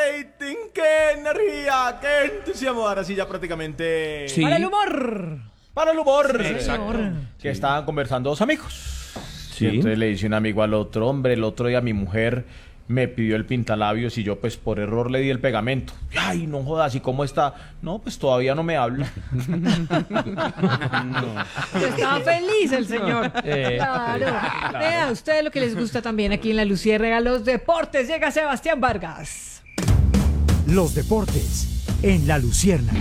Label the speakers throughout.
Speaker 1: rating, qué energía, qué entusiasmo. Ahora sí, ya prácticamente...
Speaker 2: Sí.
Speaker 3: Para el humor.
Speaker 1: Para el humor.
Speaker 3: Sí,
Speaker 1: Exacto.
Speaker 3: señor.
Speaker 1: Que estaban conversando dos amigos.
Speaker 2: Sí.
Speaker 1: Y entonces le dice un amigo al otro, hombre, el otro día mi mujer me pidió el pintalabios y yo pues por error le di el pegamento. Ay, no jodas, ¿y cómo está? No, pues todavía no me habla.
Speaker 3: Estaba feliz el señor. Claro. Vea, ustedes lo que les gusta también aquí en La Luciérnaga, los deportes. Llega Sebastián Vargas.
Speaker 4: Los deportes en La Luciérnaga.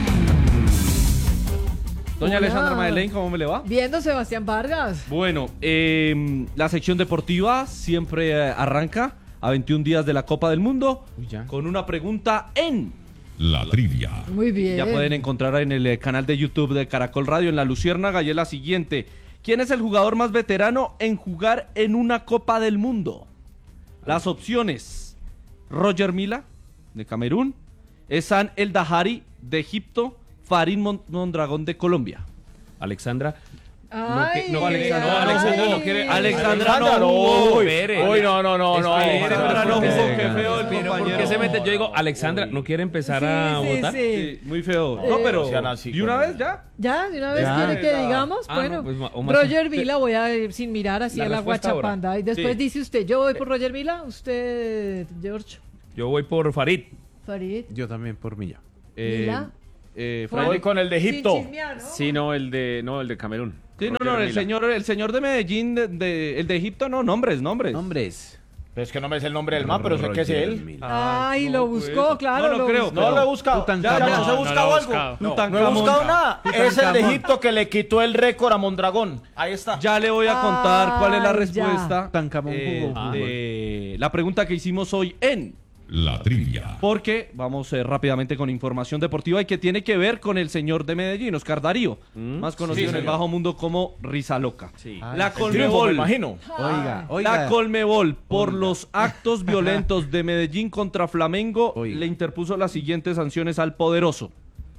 Speaker 2: Doña
Speaker 3: Hola.
Speaker 2: Alessandra Madeleine, ¿cómo me le va?
Speaker 3: Viendo Sebastián Vargas.
Speaker 2: Bueno, la sección deportiva siempre arranca a 21 días de la Copa del Mundo con una pregunta en...
Speaker 5: La trivia.
Speaker 3: Muy bien.
Speaker 2: Ya pueden encontrar en el canal de YouTube de Caracol Radio en La Luciérnaga y es la siguiente. ¿Quién es el jugador más veterano en jugar en una Copa del Mundo? Las opciones: Roger Mila, de Camerún, Ehsan El Dahari, de Egipto, Farid Mondragón, de Colombia.
Speaker 6: Alexandra.
Speaker 3: Ay,
Speaker 6: no, Alexandra no quiere.
Speaker 2: Alexandra no
Speaker 1: no.
Speaker 2: jugó.
Speaker 6: Espere.
Speaker 1: Uy, no.
Speaker 6: Espere,
Speaker 2: Alexandra no
Speaker 6: porque
Speaker 2: jugó,
Speaker 6: se-
Speaker 2: qué feo el
Speaker 6: Pero ¿por
Speaker 2: compañero.
Speaker 6: qué se mete? Yo digo, Alexandra, ¿no quiere empezar a
Speaker 3: Sí,
Speaker 6: votar?
Speaker 3: sí.
Speaker 2: Sí, muy feo. No, pero
Speaker 1: sean así
Speaker 2: ¿y una
Speaker 1: con-
Speaker 2: vez ya?
Speaker 3: Ya, de una vez
Speaker 6: Ya.
Speaker 3: quiere que digamos.
Speaker 6: Ah,
Speaker 3: Bueno,
Speaker 6: no, pues, o más-
Speaker 3: Roger Mila, voy a ir sin mirar así
Speaker 6: La
Speaker 3: a la
Speaker 6: respuesta ahora.
Speaker 3: guachapanda. Y después
Speaker 2: Sí.
Speaker 3: dice usted, yo voy por Roger Mila, usted, George,
Speaker 6: Yo voy por Farid.
Speaker 3: Farid,
Speaker 7: Yo también por Milla.
Speaker 3: Mila.
Speaker 1: Voy con el de Egipto.
Speaker 3: Sin chismear, ¿no?
Speaker 6: Sí, no, el de Camerún.
Speaker 2: Sí, no,
Speaker 6: Roger Mila.
Speaker 2: el señor de Medellín, el de Egipto, no, nombres.
Speaker 7: Nombres.
Speaker 1: Pero es que no me sé el nombre del man, pero sé que es él.
Speaker 3: Ay,
Speaker 2: no,
Speaker 3: lo
Speaker 2: pues.
Speaker 3: buscó, claro.
Speaker 2: No lo creo.
Speaker 3: buscó.
Speaker 1: No lo he buscado.
Speaker 7: Tutankamón.
Speaker 1: Ya, no se ha
Speaker 6: No,
Speaker 1: buscado
Speaker 6: no lo he
Speaker 1: algo.
Speaker 6: buscado.
Speaker 1: No he
Speaker 2: Tutankamón.
Speaker 1: buscado nada. Es el de
Speaker 7: Tutankamón.
Speaker 1: Egipto que le quitó el récord a Mondragón. Ahí está.
Speaker 2: Ya le voy a contar cuál es la
Speaker 3: Ay,
Speaker 2: respuesta
Speaker 7: Tutankamón jugó
Speaker 2: de la pregunta que hicimos hoy en...
Speaker 5: La trivia.
Speaker 2: Porque vamos rápidamente con información deportiva y que tiene que ver con el señor de Medellín, Oscar Darío, más conocido
Speaker 1: Sí,
Speaker 2: en el
Speaker 1: señor.
Speaker 2: bajo mundo como Risa Loca.
Speaker 6: Sí.
Speaker 2: La
Speaker 1: Triunfo, me
Speaker 2: Colmebol,
Speaker 1: imagino.
Speaker 7: Oiga.
Speaker 2: la Colmebol, por los actos violentos de Medellín contra Flamengo,
Speaker 7: Oiga.
Speaker 2: le interpuso las siguientes sanciones al poderoso.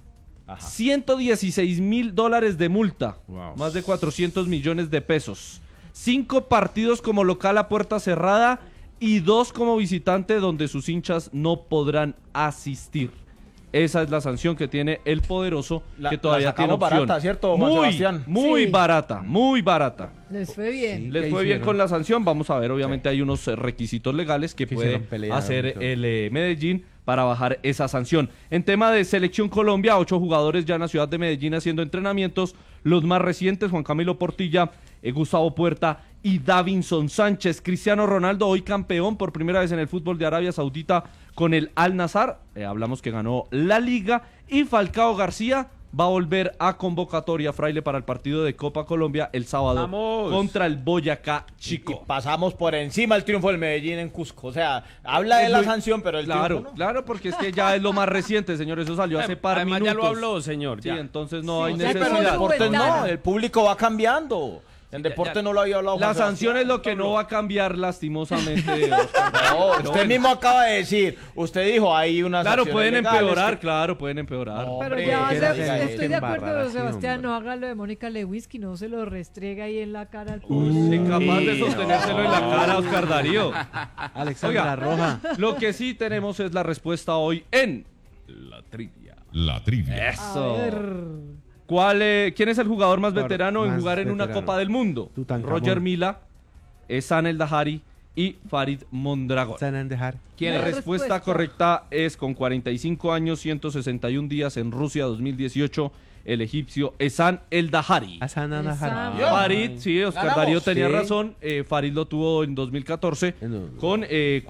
Speaker 2: $116,000 de multa,
Speaker 6: Wow.
Speaker 2: más de 400 millones de pesos. 5 partidos como local a puerta cerrada y 2 como visitante donde sus hinchas no podrán asistir. Esa es la sanción que tiene el poderoso,
Speaker 1: La-
Speaker 2: que todavía
Speaker 1: la
Speaker 2: tiene
Speaker 1: sacamos
Speaker 2: opción.
Speaker 1: barata, ¿cierto, Juan
Speaker 2: muy,
Speaker 1: Sebastián?
Speaker 2: muy
Speaker 3: Sí.
Speaker 2: barata, muy barata.
Speaker 3: Les fue bien.
Speaker 2: Les
Speaker 7: ¿Qué
Speaker 2: fue bien
Speaker 7: hicieron?
Speaker 2: con la sanción. Vamos a ver, obviamente hay unos requisitos legales que puede
Speaker 7: hicieron? Pelearon y
Speaker 2: hacer
Speaker 7: todo.
Speaker 2: el Medellín para bajar esa sanción. En tema de Selección Colombia, 8 jugadores ya en la ciudad de Medellín haciendo entrenamientos. Los más recientes, Juan Camilo Portilla, Gustavo Puerta y Davinson Sánchez. Cristiano Ronaldo, hoy campeón por primera vez en el fútbol de Arabia Saudita con el Al-Nassr. Hablamos que ganó la Liga. Y Falcao García va a volver a convocatoria, Fraile, para el partido de Copa Colombia el sábado
Speaker 6: ¡Vamos!
Speaker 2: contra el Boyacá
Speaker 1: Y
Speaker 2: Chico.
Speaker 1: pasamos por encima el triunfo del Medellín en Cusco. O sea, habla de la sanción, pero el
Speaker 2: Claro,
Speaker 1: triunfo no.
Speaker 2: claro, porque es que ya es lo más reciente, señor. Eso salió hace par
Speaker 6: Además
Speaker 2: minutos.
Speaker 6: ya lo habló, señor.
Speaker 2: Sí,
Speaker 6: ya.
Speaker 2: entonces no
Speaker 3: Sí,
Speaker 2: hay
Speaker 3: ya
Speaker 1: Pero en
Speaker 3: Cuidado.
Speaker 2: necesidad.
Speaker 1: deportes no,
Speaker 3: Ventana.
Speaker 1: el público va cambiando. En deporte no lo había hablado.
Speaker 2: La
Speaker 1: Juan
Speaker 2: sanción es
Speaker 1: Sebastián.
Speaker 2: lo que no va a cambiar lastimosamente. Oscar.
Speaker 1: No,
Speaker 2: Pero
Speaker 1: usted
Speaker 2: bueno.
Speaker 1: mismo acaba de decir. Usted dijo hay unas
Speaker 2: Claro,
Speaker 1: sanciones
Speaker 2: pueden
Speaker 1: legales
Speaker 2: empeorar,
Speaker 1: que-
Speaker 2: claro, pueden empeorar.
Speaker 1: No,
Speaker 3: Pero
Speaker 1: hombre,
Speaker 3: ya,
Speaker 1: que
Speaker 3: se-
Speaker 1: no diga
Speaker 3: estoy
Speaker 1: eso.
Speaker 3: de acuerdo,
Speaker 7: embarrar,
Speaker 3: Sebastián,
Speaker 7: sí,
Speaker 3: no
Speaker 7: hombre.
Speaker 3: haga lo de Mónica Lewinsky, no se lo restrega ahí en la cara al
Speaker 2: Uy,
Speaker 3: público.
Speaker 2: incapaz de sostenérselo en la cara, Oscar Darío.
Speaker 7: Alexandra
Speaker 2: Oiga.
Speaker 7: Roja.
Speaker 2: Lo que sí tenemos es la respuesta hoy en
Speaker 6: La trivia.
Speaker 5: La trivia.
Speaker 2: Eso.
Speaker 3: A ver.
Speaker 2: ¿Quién es el jugador más
Speaker 7: Jugador
Speaker 2: veterano en
Speaker 7: más
Speaker 2: jugar en una
Speaker 7: veterano.
Speaker 2: Copa del Mundo?
Speaker 7: Tutankamón.
Speaker 2: Roger Mila, Ehsan El Dahari y Farid Mondragón.
Speaker 7: Están en dejar.
Speaker 2: La
Speaker 3: La
Speaker 2: respuesta
Speaker 3: respuesta.
Speaker 2: correcta es con 45 años, 161 días en Rusia 2018, el egipcio Ehsan El Dahari.
Speaker 7: Hasan
Speaker 3: Esa-
Speaker 7: Anahar.
Speaker 2: Farid, sí, Oscar
Speaker 1: Ganamos.
Speaker 2: Darío tenía
Speaker 7: Sí.
Speaker 2: razón. Farid lo tuvo en 2014 con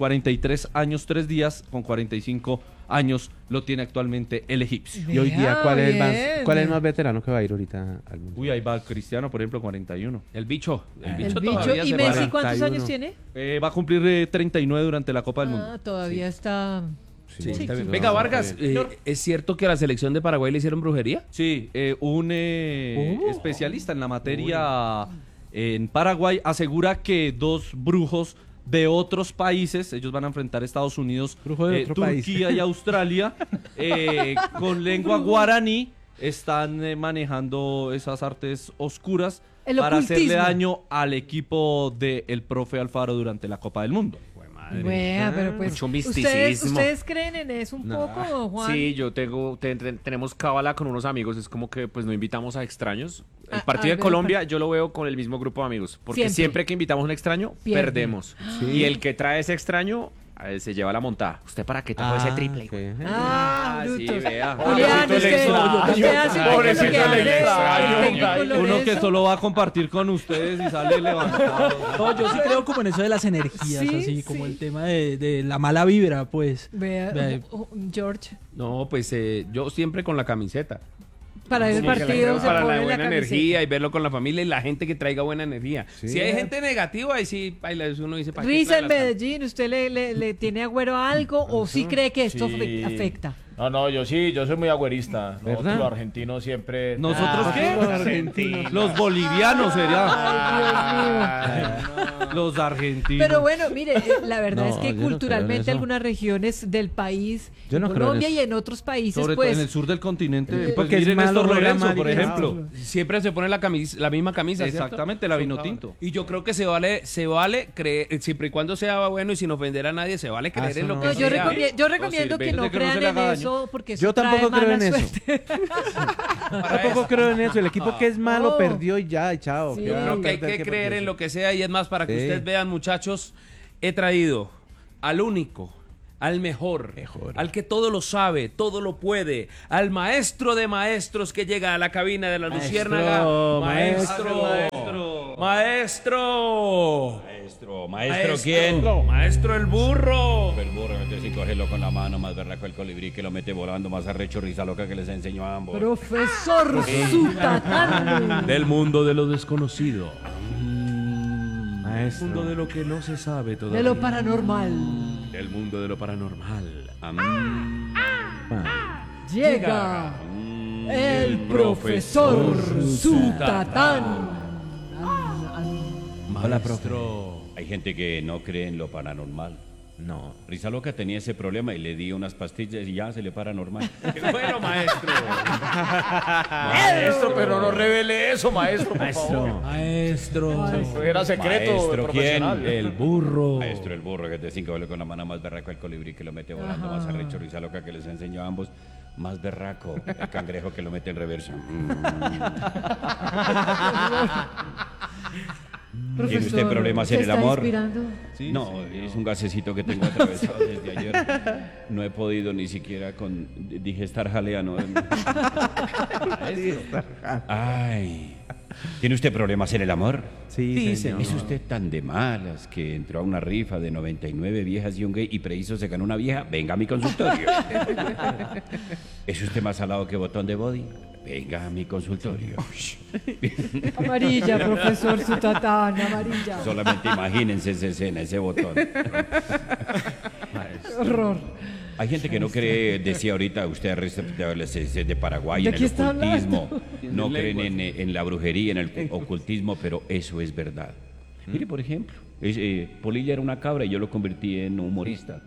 Speaker 2: 43 años, 3 días. Con 45 años lo tiene actualmente el egipcio.
Speaker 7: Y hoy día,
Speaker 3: Vea,
Speaker 7: ¿cuál es,
Speaker 3: bien.
Speaker 7: cuál es el más veterano que va a ir ahorita al mundo?
Speaker 2: Uy, ahí va Cristiano, por ejemplo, 41.
Speaker 6: El bicho. El
Speaker 3: El
Speaker 6: bicho
Speaker 3: bicho.
Speaker 6: todavía
Speaker 3: ¿Y
Speaker 6: se
Speaker 3: Messi
Speaker 6: para.
Speaker 3: cuántos
Speaker 7: 41.
Speaker 3: años tiene?
Speaker 2: Va a cumplir 39 durante la Copa del Mundo.
Speaker 3: Ah, todavía está...
Speaker 6: Sí,
Speaker 3: Sí,
Speaker 6: está bien.
Speaker 3: sí.
Speaker 6: Venga, Vargas, ¿es cierto que a la selección de Paraguay le hicieron brujería?
Speaker 2: Sí, un especialista en la materia en Paraguay asegura que 2 brujos de otros países, ellos van a enfrentar a Estados Unidos,
Speaker 7: Brujo de otro país.
Speaker 2: Turquía y Australia, con lengua guaraní, están manejando esas artes oscuras
Speaker 3: El
Speaker 2: para hacerle
Speaker 3: ocultismo.
Speaker 2: daño al equipo del profe Alfaro durante la Copa del Mundo.
Speaker 6: madre.
Speaker 3: Bueno, pero pues
Speaker 6: Mucho
Speaker 3: ¿ustedes,
Speaker 6: misticismo.
Speaker 3: ¿ustedes creen en eso un poco, Juan?
Speaker 6: Sí, yo tenemos cábala con unos amigos, es como que pues no invitamos a extraños. El partido de Colombia yo lo veo con el mismo grupo de amigos, porque siempre que invitamos a un extraño,
Speaker 3: Pierde.
Speaker 6: perdemos. Y el que trae ese extraño se lleva la montada. ¿Usted para qué trajo ese triple?
Speaker 7: ok.
Speaker 6: Sí,
Speaker 3: brutos.
Speaker 6: vea.
Speaker 3: Julián,
Speaker 1: Pobrecito el extraño.
Speaker 3: usted hace poco
Speaker 1: Pobrecito
Speaker 3: que
Speaker 1: el
Speaker 3: hace
Speaker 1: extraño.
Speaker 3: técnico
Speaker 2: Uno que
Speaker 3: Lorenzo.
Speaker 2: solo va a compartir con ustedes y sale levantado.
Speaker 8: No, yo sí creo como en eso de las energías,
Speaker 3: Sí,
Speaker 8: así como
Speaker 3: sí.
Speaker 8: el tema de la mala vibra, pues.
Speaker 3: Vea,
Speaker 8: Vea.
Speaker 3: George,
Speaker 6: No, pues yo siempre con la camiseta.
Speaker 3: para el
Speaker 6: Como que
Speaker 3: partido se
Speaker 6: para
Speaker 3: pone
Speaker 6: la
Speaker 3: la
Speaker 6: buena
Speaker 3: camiseta.
Speaker 6: energía y verlo con la familia y la gente que traiga buena energía. Si hay gente negativa, ahí sí, baila, uno dice, ¿para qué
Speaker 3: Risa
Speaker 6: trae
Speaker 3: en
Speaker 6: las
Speaker 3: Medellín, ¿usted le tiene agüero a algo o sí cree que esto
Speaker 1: Sí.
Speaker 3: afecta?
Speaker 1: No, yo soy muy agüerista. Nosotros
Speaker 7: ¿Verdad?
Speaker 1: los argentinos siempre...
Speaker 2: ¿Nosotros qué?
Speaker 7: Los argentinos.
Speaker 2: Los bolivianos sería.
Speaker 3: Ay, Dios mío.
Speaker 2: Los argentinos.
Speaker 3: Pero bueno, mire, la verdad
Speaker 7: No,
Speaker 3: es que
Speaker 7: yo no creo en
Speaker 3: culturalmente
Speaker 7: eso.
Speaker 3: algunas regiones del país,
Speaker 7: Yo
Speaker 3: en
Speaker 7: no creo en
Speaker 3: Colombia
Speaker 7: eso.
Speaker 3: y en otros países,
Speaker 2: Sobre todo
Speaker 3: pues...
Speaker 2: en el sur del continente.
Speaker 7: El equipo
Speaker 2: Pues
Speaker 7: que es
Speaker 2: miren
Speaker 7: malo
Speaker 2: Néstor
Speaker 7: juega
Speaker 2: Lorenzo, por
Speaker 7: amarillo.
Speaker 2: ejemplo.
Speaker 6: Siempre se pone la misma camisa, ¿cierto?
Speaker 2: Exactamente, la vino tinto.
Speaker 6: Y yo creo que se vale creer, siempre y cuando sea bueno y sin ofender a nadie, se vale creer
Speaker 7: eso
Speaker 6: en lo
Speaker 7: no.
Speaker 6: que
Speaker 3: No,
Speaker 6: sea.
Speaker 3: yo recomiendo
Speaker 2: sirve.
Speaker 3: que no
Speaker 2: Desde que no se
Speaker 3: crean
Speaker 2: le
Speaker 3: en
Speaker 2: haga
Speaker 3: eso porque eso
Speaker 7: Yo tampoco
Speaker 3: trae
Speaker 7: creo
Speaker 3: mala
Speaker 7: en eso.
Speaker 3: suerte.
Speaker 7: Tampoco creo en eso. El equipo que es malo
Speaker 3: Oh.
Speaker 7: perdió y ya, y chao.
Speaker 3: Sí.
Speaker 7: ¿Qué va a
Speaker 6: Creo que hay
Speaker 7: perder?
Speaker 6: que
Speaker 7: ¿Qué
Speaker 6: creer
Speaker 7: perdió?
Speaker 6: en lo que sea y es más, para que
Speaker 7: Sí.
Speaker 6: ustedes vean, muchachos, he traído al único, al mejor, al que todo lo sabe, todo lo puede, al maestro de maestros que llega a la cabina de la Luciérnaga.
Speaker 7: Maestro.
Speaker 6: Maestro.
Speaker 9: ¿Maestro quién?
Speaker 6: Maestro el burro.
Speaker 9: El burro, entonces cogerlo con la mano, más berraco el colibrí que lo mete volando, más arrecho risa loca que les enseñó a ambos.
Speaker 3: Profesor Zutatán.
Speaker 6: Del mundo de lo desconocido.
Speaker 7: Maestro.
Speaker 6: Mundo de lo que no se sabe todavía.
Speaker 3: De lo paranormal.
Speaker 6: Del mundo de lo paranormal.
Speaker 3: Llega el profesor Zutatán.
Speaker 9: Hola, profe. Hay gente que no cree en lo paranormal.
Speaker 7: No.
Speaker 9: Risa loca tenía ese problema y le di unas pastillas y ya se le para normal.
Speaker 6: Bueno, maestro.
Speaker 1: Maestro, pero no revele eso, maestro, por favor.
Speaker 8: Maestro.
Speaker 1: Era secreto
Speaker 9: Maestro, ¿quién?
Speaker 1: profesional.
Speaker 6: El burro.
Speaker 9: Maestro el burro que te cinco vale con la mano, más berraco el colibrí que lo mete volando, más arrecho risa loca que les enseñó a ambos. Más berraco el cangrejo que lo mete en reverso. ¿Tiene usted problemas en
Speaker 3: ¿se
Speaker 9: el
Speaker 3: está
Speaker 9: amor?
Speaker 3: inspirando?
Speaker 9: No, es un gasecito que tengo atravesado desde ayer. No he podido ni siquiera dije estar jaleano. Ay. ¿Tiene usted problemas en el amor?
Speaker 7: Sí, señor.
Speaker 9: ¿Es usted tan de malas que entró a una rifa de 99 viejas y un gay y preciso se ganó una vieja? Venga a mi consultorio. ¿Es usted más salado que botón de body? Venga a mi consultorio.
Speaker 3: Amarilla, profesor Zutatán, amarilla.
Speaker 9: Solamente imagínense esa escena, ese botón.
Speaker 3: Horror.
Speaker 9: Hay gente que no cree, decía ahorita usted de Paraguay,
Speaker 3: ¿De
Speaker 9: en
Speaker 3: qué
Speaker 9: el
Speaker 3: está
Speaker 9: ocultismo.
Speaker 3: hablando?
Speaker 9: No creen en la brujería, en el ocultismo, pero eso es verdad. Mire, por ejemplo, Polilla era una cabra y yo lo convertí en humorista.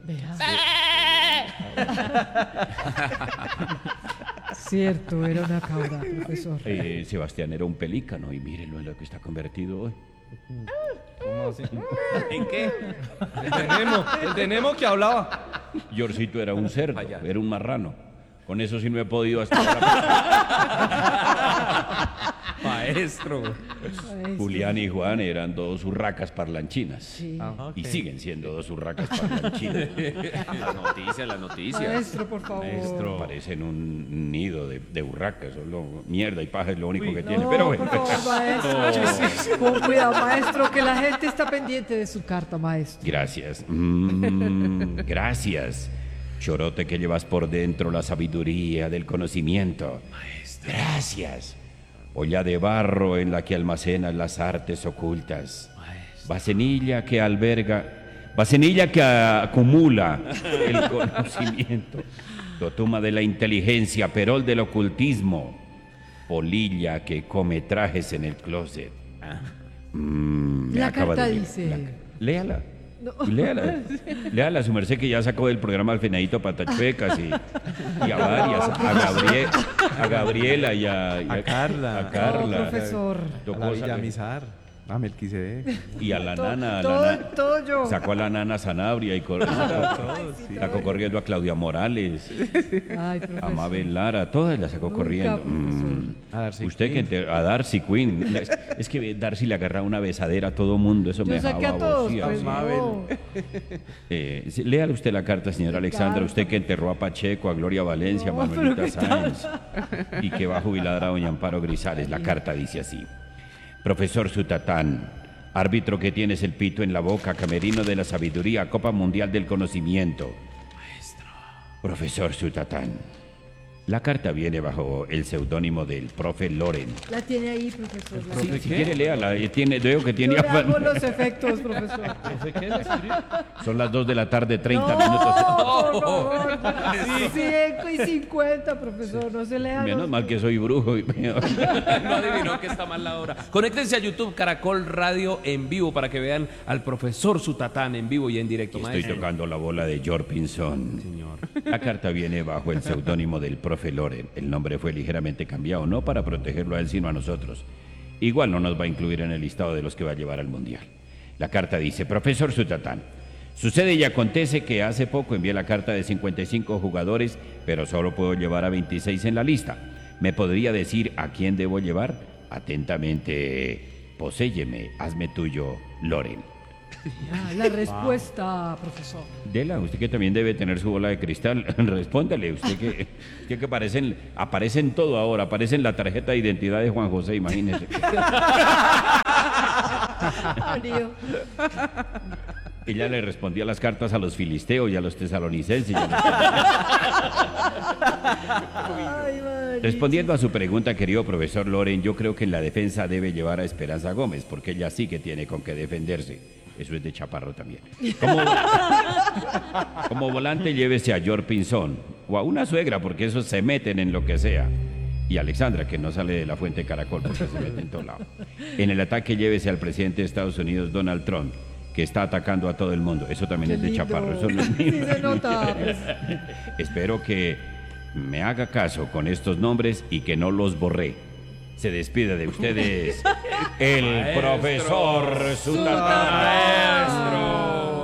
Speaker 3: Cierto, era una cabra, profesor.
Speaker 9: Sebastián era un pelícano y mírenlo en lo que está convertido hoy.
Speaker 6: ¿En qué?
Speaker 2: El de Nemo que hablaba.
Speaker 9: Yorcito era un cerdo, era un marrano. Con eso sí no he podido hasta ahora.
Speaker 6: Maestro.
Speaker 9: Julián y Juan eran dos urracas parlanchinas.
Speaker 3: Sí.
Speaker 9: Y siguen siendo dos urracas parlanchinas.
Speaker 6: La noticia.
Speaker 3: Maestro, por favor.
Speaker 9: Parecen un nido de urracas. Solo mierda y paja es lo único que
Speaker 3: No,
Speaker 9: tienen. Pero bueno.
Speaker 3: por favor, maestro. Con cuidado, maestro, que la gente está pendiente de su carta, maestro.
Speaker 9: Gracias. Gracias. Chorote que llevas por dentro la sabiduría del conocimiento. Gracias. Olla de barro en la que almacenas las artes ocultas. Vasenilla que acumula el conocimiento. Totuma de la inteligencia, perol del ocultismo. Polilla que come trajes en el closet. Me
Speaker 3: La
Speaker 9: acaba
Speaker 3: carta
Speaker 9: de-
Speaker 3: dice...
Speaker 9: Léala. Léala, su merced que ya sacó del programa al Fenadito Patachuecas y a varias, a Gabriela y a
Speaker 7: Carla.
Speaker 9: A Carla.
Speaker 3: No, profesor.
Speaker 9: Tocó
Speaker 7: A la
Speaker 9: sa-
Speaker 7: Villamizar. Ah, Melquisedec.
Speaker 9: Y a la nana,
Speaker 3: Todo yo.
Speaker 9: sacó a la nana Sanabria y sacó corriendo a Claudia Morales,
Speaker 3: Ay,
Speaker 9: a
Speaker 3: profesor.
Speaker 9: Mabel Lara, todas las sacó
Speaker 3: Nunca,
Speaker 9: corriendo.
Speaker 3: profesor.
Speaker 7: A Darcy
Speaker 9: Usted a Darcy Quinn. Es que Darcy le agarra una besadera a todo mundo, eso me
Speaker 3: Yo saqué
Speaker 9: dejaba
Speaker 3: a todos,
Speaker 9: babosía,
Speaker 3: pues
Speaker 9: sí.
Speaker 3: no.
Speaker 9: Sí, léale usted la carta, señora Alexandra,
Speaker 3: Claro.
Speaker 9: usted que enterró a Pacheco, a Gloria Valencia, a
Speaker 3: No,
Speaker 9: Manuelita
Speaker 3: pero ¿qué
Speaker 9: Sáenz y que va a jubilar a doña Amparo Grisales. La carta dice así: Profesor Sutatán, árbitro que tienes el pito en la boca, camerino de la sabiduría, Copa Mundial del Conocimiento. Maestro. Profesor Sutatán, la carta viene bajo el seudónimo del profe Loren.
Speaker 3: La tiene ahí, profesor.
Speaker 9: Sí, si quiere, léala. Veo que
Speaker 3: Yo
Speaker 9: tiene
Speaker 3: le
Speaker 9: afán.
Speaker 3: hago los efectos, profesor.
Speaker 9: Son las 2 de la tarde, 30
Speaker 3: No,
Speaker 9: minutos.
Speaker 3: por favor. 5:50, profesor. No se le haga.
Speaker 9: Menos mal que soy brujo.
Speaker 6: No adivinó que está mal la hora. Conéctense a YouTube Caracol Radio en vivo para que vean al profesor Sutatán en vivo y en directo.
Speaker 9: Estoy
Speaker 6: Maestro.
Speaker 9: tocando la bola de George Pinson.
Speaker 6: Señor.
Speaker 9: La carta viene bajo el seudónimo del profe Loren. El nombre fue ligeramente cambiado, no para protegerlo a él, sino a nosotros. Igual no nos va a incluir en el listado de los que va a llevar al Mundial. La carta dice: Profesor Sutatán, sucede y acontece que hace poco envié la carta de 55 jugadores, pero solo puedo llevar a 26 en la lista. ¿Me podría decir a quién debo llevar? Atentamente, poséyeme, hazme tuyo, Loren.
Speaker 3: Ah, la respuesta, profesor.
Speaker 9: Dela, usted que también debe tener su bola de cristal, respóndale, usted que aparecen todo ahora, aparece en la tarjeta de identidad de Juan José, imagínese.
Speaker 3: Mario.
Speaker 9: Ella le respondía las cartas a los filisteos y a los tesalonicenses. y a
Speaker 3: Ay, Mario.
Speaker 9: Respondiendo a su pregunta, querido profesor Loren, yo creo que en la defensa debe llevar a Esperanza Gómez, porque ella sí que tiene con qué defenderse. Eso es de Chaparro también. Como volante, llévese a George Pinzón o a una suegra, porque esos se meten en lo que sea. Y Alexandra, que no sale de la fuente Caracol, porque se mete en todo lado. En el ataque, llévese al presidente de Estados Unidos, Donald Trump, que está atacando a todo el mundo. Eso también
Speaker 3: Qué
Speaker 9: es de
Speaker 3: lindo.
Speaker 9: Chaparro. Eso no es mío.
Speaker 3: Sí se nota, pues.
Speaker 9: Espero que me haga caso con estos nombres y que no los borré. Se despide de ustedes el profesor Sutatán.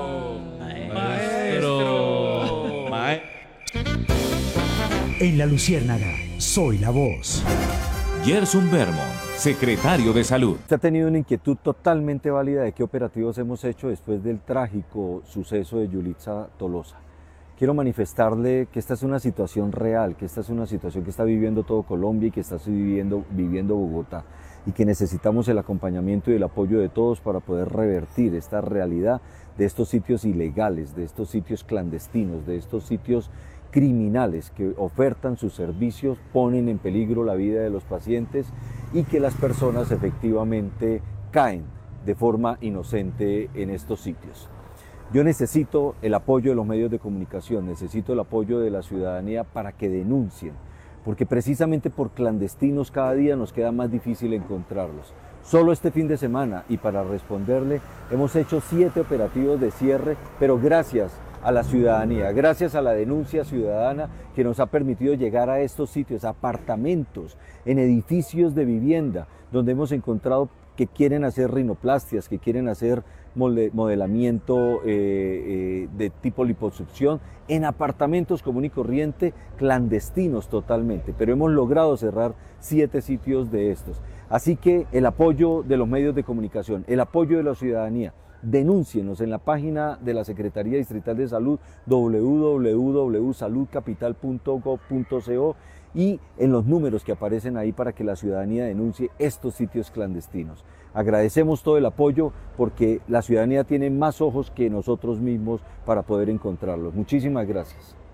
Speaker 4: En La Luciérnaga, soy la voz.
Speaker 10: Gerson Vermont, secretario de Salud.
Speaker 11: Usted ha tenido una inquietud totalmente válida de qué operativos hemos hecho después del trágico suceso de Yulitza Tolosa. Quiero manifestarle que esta es una situación real, que esta es una situación que está viviendo todo Colombia y que está viviendo Bogotá, y que necesitamos el acompañamiento y el apoyo de todos para poder revertir esta realidad de estos sitios ilegales, de estos sitios clandestinos, de estos sitios criminales que ofertan sus servicios, ponen en peligro la vida de los pacientes y que las personas efectivamente caen de forma inocente en estos sitios. Yo necesito el apoyo de los medios de comunicación, necesito el apoyo de la ciudadanía para que denuncien, porque precisamente por clandestinos cada día nos queda más difícil encontrarlos. Solo este fin de semana, y para responderle, hemos hecho 7 operativos de cierre, pero gracias a la ciudadanía, gracias a la denuncia ciudadana que nos ha permitido llegar a estos sitios, apartamentos, en edificios de vivienda, donde hemos encontrado que quieren hacer rinoplastias, que quieren hacer modelamiento de tipo liposucción, en apartamentos común y corriente, clandestinos totalmente, pero hemos logrado cerrar 7 sitios de estos. Así que el apoyo de los medios de comunicación, el apoyo de la ciudadanía, denúncienos en la página de la Secretaría Distrital de Salud, www.saludcapital.gov.co, y en los números que aparecen ahí para que la ciudadanía denuncie estos sitios clandestinos. Agradecemos todo el apoyo porque la ciudadanía tiene más ojos que nosotros mismos para poder encontrarlos. Muchísimas gracias.